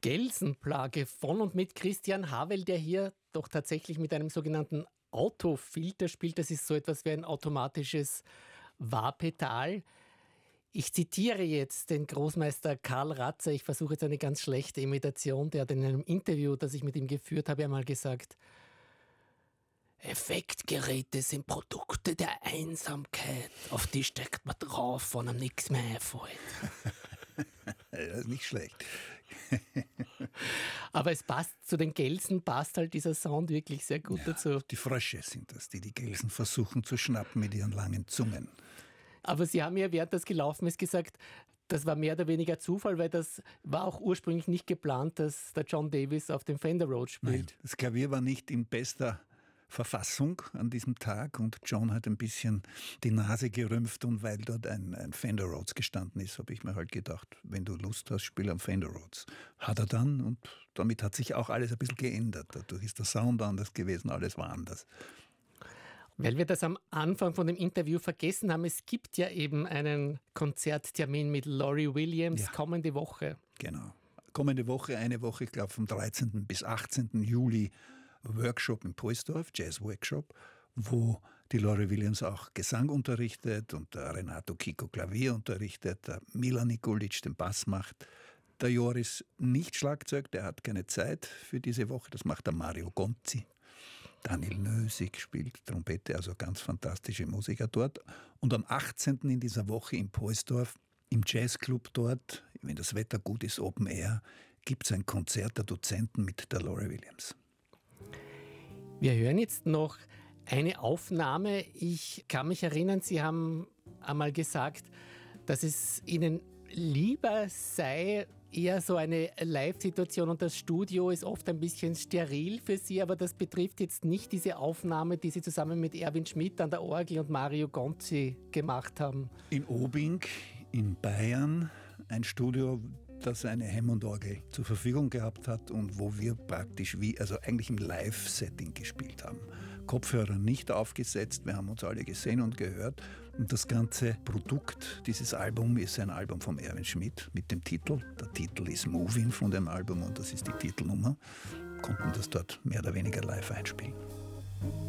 Gelsenplage von und mit Christian Havel, der hier doch tatsächlich mit einem sogenannten Autofilter spielt. Das ist so etwas wie ein automatisches Wahpedal. Ich zitiere jetzt den Großmeister Karl Ratzer. Ich versuche jetzt eine ganz schlechte Imitation. Der hat in einem Interview, das ich mit ihm geführt habe, einmal gesagt: Effektgeräte sind Produkte der Einsamkeit. Auf die steckt man drauf, wenn einem nichts mehr einfällt. Das ist nicht schlecht. Aber es passt zu den Gelsen, passt halt dieser Sound wirklich sehr gut dazu. Die Frösche sind das, die Gelsen versuchen zu schnappen mit ihren langen Zungen. Aber Sie haben ja, während das gelaufen ist, gesagt, das war mehr oder weniger Zufall, weil das war auch ursprünglich nicht geplant, dass der John Davis auf dem Fender Rhodes spielt. Nein, das Klavier war nicht in bester Verfassung an diesem Tag und John hat ein bisschen die Nase gerümpft, und weil dort ein Fender Rhodes gestanden ist, habe ich mir halt gedacht, wenn du Lust hast, spiel am Fender Rhodes. Hat er dann, und damit hat sich auch alles ein bisschen geändert. Dadurch ist der Sound anders gewesen, alles war anders. Weil wir das am Anfang von dem Interview vergessen haben, es gibt ja eben einen Konzerttermin mit Laurie Williams kommende Woche. Genau. Kommende Woche, eine Woche, ich glaube vom 13. bis 18. Juli, Workshop in Pohlsdorf, Jazz-Workshop, wo die Laurie Williams auch Gesang unterrichtet und der Renato Kiko Klavier unterrichtet, der Milan Nikolic den Bass macht, der Joris nicht Schlagzeug, der hat keine Zeit für diese Woche, das macht der Mario Gonzi. Daniel Nösig spielt Trompete, also ganz fantastische Musiker dort. Und am 18. in dieser Woche in Pohlsdorf, im Jazzclub dort, wenn das Wetter gut ist, Open Air, gibt es ein Konzert der Dozenten mit der Laurie Williams. Wir hören jetzt noch eine Aufnahme. Ich kann mich erinnern, Sie haben einmal gesagt, dass es Ihnen lieber sei, eher so eine Live-Situation, und das Studio ist oft ein bisschen steril für Sie, aber das betrifft jetzt nicht diese Aufnahme, die Sie zusammen mit Erwin Schmidt an der Orgel und Mario Gonzi gemacht haben. In Obing in Bayern, ein Studio, das eine Hammond-Orgel zur Verfügung gehabt hat und wo wir praktisch eigentlich im Live-Setting gespielt haben. Kopfhörer nicht aufgesetzt, wir haben uns alle gesehen und gehört. Und das ganze Produkt dieses Albums ist ein Album von Erwin Schmidt mit dem Titel. Der Titel ist Moving von dem Album und das ist die Titelnummer. Konnten das dort mehr oder weniger live einspielen.